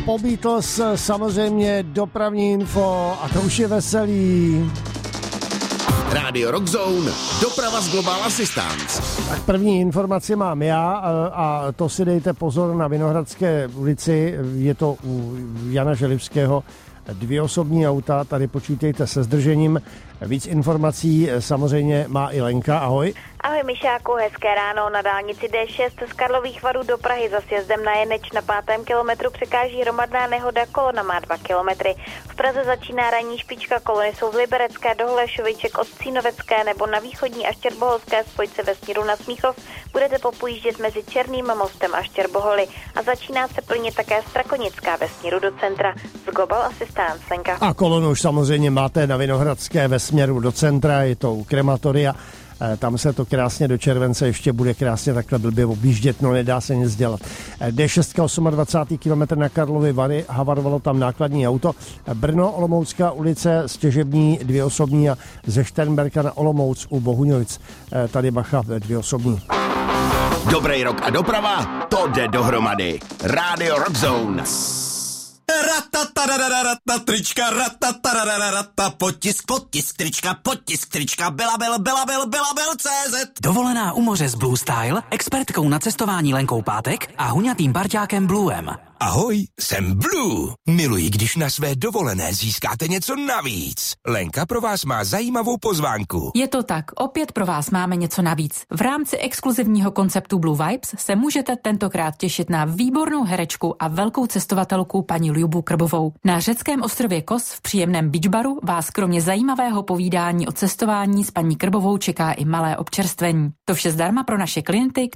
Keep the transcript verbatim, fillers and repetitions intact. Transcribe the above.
po Beatles samozřejmě dopravní info a to už je veselý. Rádio Rock Zone, doprava z Global Assistance. Tak první informaci mám já a to si dejte pozor na Vinohradské ulici, je to u Jana Želivského, dvě osobní auta, tady počítejte se zdržením. Víc informací samozřejmě má i Lenka, ahoj. Ahoj Mišáku, hezké ráno. Na dálnici D šest z Karlových Varů do Prahy za sjezdem na Jeneč na pátém kilometru překáží hromadná nehoda, kolona má dva kilometry. V Praze začíná ranní špička, kolony jsou z Liberecké do Holešoviček od Cínovecké nebo na východní a Štěrboholské spojce ve směru na Smíchov. Budete popojíždět mezi Černým mostem a Štěrboholy a začíná se plnit také Strakonická ve směru do centra. Z Global Assistance, Lenka. A kolonu už samozřejmě máte na Vinohradské ve směru do centra, je to u krematoria. Tam se to krásně do července ještě bude krásně takhle blbě objíždět, no nedá se nic dělat. D šest dvacátý osmý kilometr na Karlovy Vary, havarovalo tam nákladní auto. Brno, Olomoucká ulice, stěžební dvě osobní a ze Šternberka na Olomouc u Bohuňovic. Tady bacha dvě osobní. Dobrý rok a doprava, to jde dohromady. Rádio Rock Zone. Ratatarararata, trička, ratatarararata, potisk, potisk, trička, potisk, trička, Belabil, Belabil, Belabil, C Z. Dovolená u moře s Blue Style, expertkou na cestování Lenkou Pátek a huňatým parťákem Bluem. Ahoj, jsem Blue. Miluji, když na své dovolené získáte něco navíc. Lenka pro vás má zajímavou pozvánku. Je to tak, opět pro vás máme něco navíc. V rámci exkluzivního konceptu Blue Vibes se můžete tentokrát těšit na výbornou herečku a velkou cestovatelku paní Ljubu Krbovou. Na řeckém ostrově Kos v příjemném beach baru vás kromě zajímavého povídání o cestování s paní Krbovou čeká i malé občerstvení. To vše zdarma pro naše klienty,